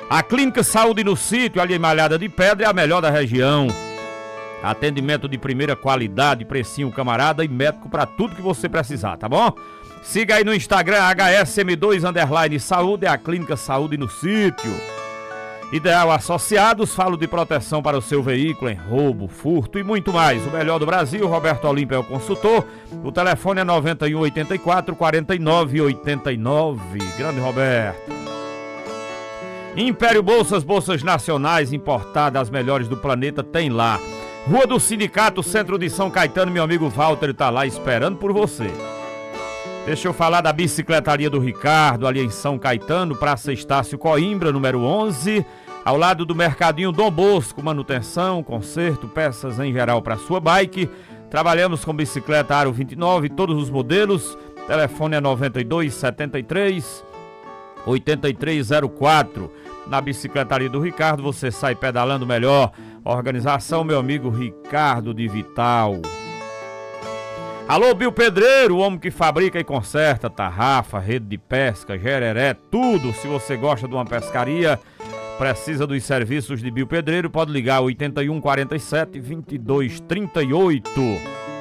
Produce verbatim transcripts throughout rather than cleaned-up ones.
A Clínica Saúde no Sítio, ali em Malhada de Pedra, é a melhor da região. Atendimento de primeira qualidade, precinho camarada e médico para tudo que você precisar, tá bom? Siga aí no Instagram, H S M dois underline saúde, é a Clínica Saúde no Sítio. Ideal Associados, falo de proteção para o seu veículo em roubo, furto e muito mais. O melhor do Brasil, Roberto Olímpio é o consultor. O telefone é nove um oito quatro, quatro nove oito nove. Grande Roberto. Império Bolsas, bolsas nacionais importadas, as melhores do planeta, tem lá. Rua do Sindicato, centro de São Caetano, meu amigo Walter está lá esperando por você. Deixa eu falar da Bicicletaria do Ricardo, ali em São Caetano, Praça Estácio Coimbra, número onze, ao lado do Mercadinho Dom Bosco, manutenção, conserto, peças em geral para sua bike. Trabalhamos com bicicleta Aro vinte e nove, todos os modelos. Telefone é nove dois sete três, oito três zero quatro. Na Bicicletaria do Ricardo você sai pedalando melhor. Organização, meu amigo Ricardo de Vital. Alô, Bill Pedreiro, o homem que fabrica e conserta tarrafa, rede de pesca, gereré, tudo. Se você gosta de uma pescaria, precisa dos serviços de Bill Pedreiro, pode ligar oito um quatro sete, dois dois três oito.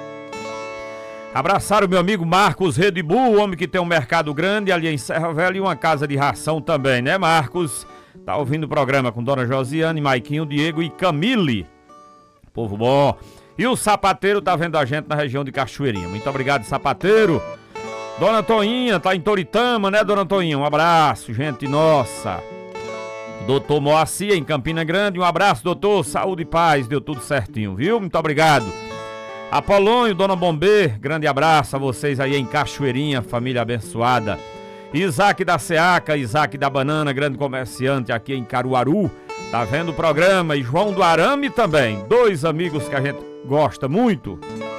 Abraçar o meu amigo Marcos Red Bull, o homem que tem um mercado grande ali em Serra Velha e uma casa de ração também, né, Marcos? Tá ouvindo o programa com Dona Josiane, Maiquinho, Diego e Camille. Povo bom. E o Sapateiro tá vendo a gente na região de Cachoeirinha. Muito obrigado, Sapateiro. Dona Toinha tá em Toritama, né, Dona Toinha? Um abraço, gente nossa. Doutor Moacir em Campina Grande. Um abraço, doutor. Saúde e paz. Deu tudo certinho, viu? Muito obrigado. Apolônio, Dona Bombê. Grande abraço a vocês aí em Cachoeirinha, família abençoada. Isaac da Seaca, Isaac da Banana, grande comerciante aqui em Caruaru. Tá vendo o programa? E João do Arame também. Dois amigos que a gente gosta muito.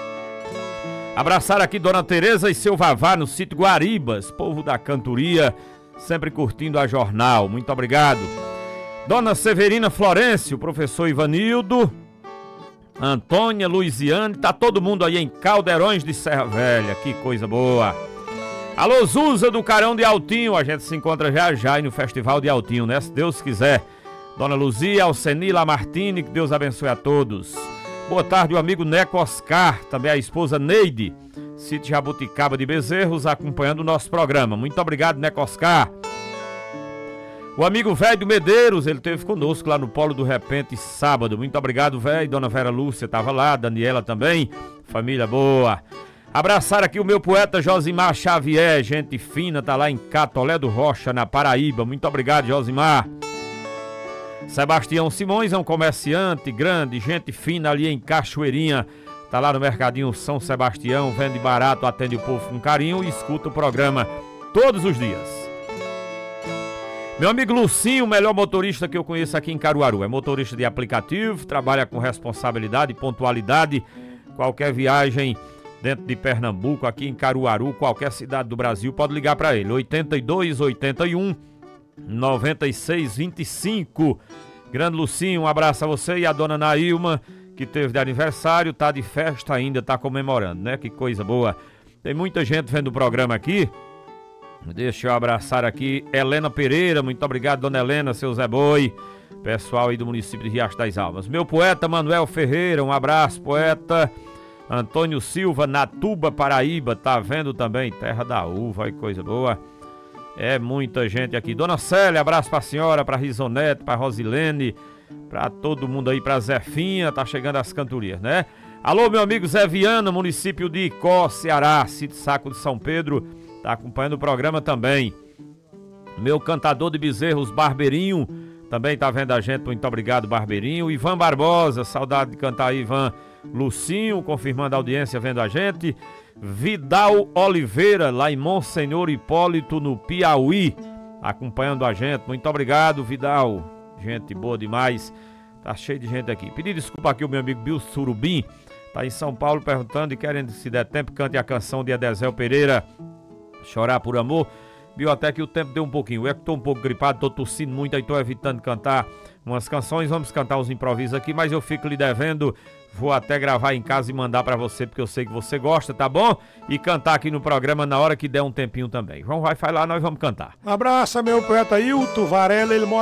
Abraçar aqui Dona Tereza e seu Vavá no sítio Guaribas, povo da cantoria, sempre curtindo a jornal. Muito obrigado. Dona Severina Florencio, professor Ivanildo, Antônia, Luiziane, tá todo mundo aí em Caldeirões de Serra Velha. Que coisa boa. Alô, Zuza do Carão de Altinho, a gente se encontra já já aí no Festival de Altinho, né? Se Deus quiser. Dona Luzia, Alceni Lamartine, que Deus abençoe a todos. Boa tarde, o amigo Neco Oscar, também a esposa Neide, sítio Jabuticaba de Bezerros, acompanhando o nosso programa. Muito obrigado, Neco Oscar. O amigo velho do Medeiros, ele esteve conosco lá no Polo do Repente sábado. Muito obrigado, velho. Dona Vera Lúcia estava lá, Daniela também, família boa. Abraçar aqui o meu poeta Josimar Xavier, gente fina, tá lá em Catolé do Rocha, na Paraíba. Muito obrigado, Josimar. Sebastião Simões é um comerciante grande, gente fina ali em Cachoeirinha. Tá lá no Mercadinho São Sebastião, vende barato, atende o povo com carinho e escuta o programa todos os dias. Meu amigo Lucinho, o melhor motorista que eu conheço aqui em Caruaru. É motorista de aplicativo, trabalha com responsabilidade e pontualidade. Qualquer viagem dentro de Pernambuco, aqui em Caruaru, qualquer cidade do Brasil, pode ligar para ele. oito dois oito um, nove seis dois cinco. Grande Lucinho, um abraço a você e a dona Nailma, que teve de aniversário, tá de festa ainda, tá comemorando, né? Que coisa boa. Tem muita gente vendo o programa aqui. Deixa eu abraçar aqui Helena Pereira, muito obrigado, dona Helena, seu Zé Boi, pessoal aí do município de Riacho das Almas. Meu poeta Manuel Ferreira, um abraço, poeta. Antônio Silva, Natuba, Paraíba, tá vendo também, terra da uva, que coisa boa. É muita gente aqui. Dona Célia, abraço pra senhora, pra Risonete, pra Rosilene, pra todo mundo aí, pra Zefinha, tá chegando as cantorias, né? Alô, meu amigo Zé Viana, município de Icó, Ceará, sítio Saco de São Pedro, tá acompanhando o programa também. Meu cantador de bezerros, Barbeirinho, também tá vendo a gente, muito obrigado, Barbeirinho. Ivan Barbosa, saudade de cantar aí, Ivan. Lucinho, confirmando a audiência, vendo a gente. Vidal Oliveira, lá em Monsenhor Hipólito, no Piauí, acompanhando a gente. Muito obrigado, Vidal. Gente boa demais. Tá cheio de gente aqui. Pedi desculpa aqui o meu amigo Bill Surubim, tá em São Paulo perguntando e querendo, se der tempo, cante a canção de Edésel Pereira, Chorar por Amor. Viu até que o tempo deu um pouquinho. Eu que tô um pouco gripado, tô tossindo muito, aí tô evitando cantar umas canções. Vamos cantar os improvisos aqui, mas eu fico lhe devendo. Vou até gravar em casa e mandar pra você, porque eu sei que você gosta, tá bom? E cantar aqui no programa na hora que der um tempinho também. João vai falar, nós vamos cantar. Um abraço, meu poeta Hilton Varela, ele mora